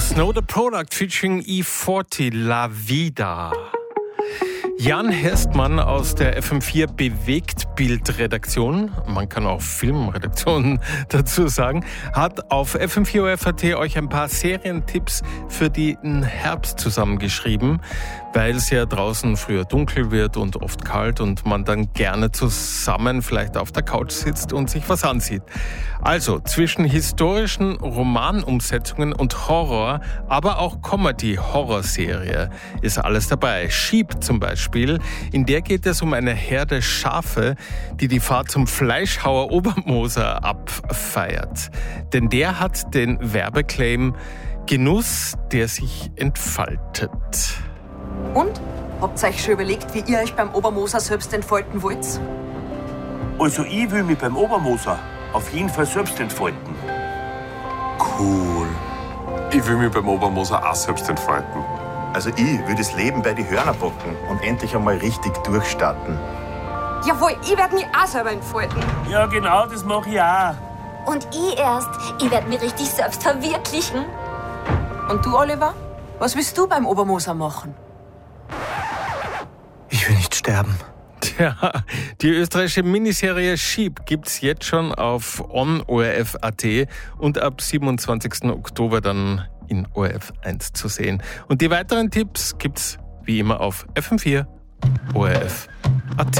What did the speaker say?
Snow the Product featuring E40 La Vida. Jan Herstmann aus der FM4 Bewegtbildredaktion, man kann auch Filmredaktion dazu sagen, hat auf FM4 ORF.at euch ein paar Serientipps für den Herbst zusammengeschrieben, weil es ja draußen früher dunkel wird und oft kalt und man dann gerne zusammen vielleicht auf der Couch sitzt und sich was ansieht. Also zwischen historischen Romanumsetzungen und Horror, aber auch Comedy-Horrorserie ist alles dabei. Sheep zum Beispiel, in der geht es um eine Herde Schafe, die die Fahrt zum Fleischhauer Obermoser abfeiert. Denn der hat den Werbeclaim Genuss, der sich entfaltet. Und? Habt ihr euch schon überlegt, wie ihr euch beim Obermoser selbst entfalten wollt? Also ich will mich beim Obermoser auf jeden Fall selbst entfalten. Cool. Ich will mich beim Obermoser auch selbst entfalten. Also ich will das Leben bei die Hörner packen und endlich einmal richtig durchstarten. Jawohl, ich werd mich auch selber entfalten. Ja, genau, das mache ich auch. Und ich erst. Ich werd mich richtig selbst verwirklichen. Und du, Oliver? Was willst du beim Obermoser machen? Ich will nicht sterben. Tja, die österreichische Miniserie Sheep gibt's jetzt schon auf ORF.at und ab 27. Oktober dann in ORF1 zu sehen. Und die weiteren Tipps gibt's wie immer auf FM4 ORF.at.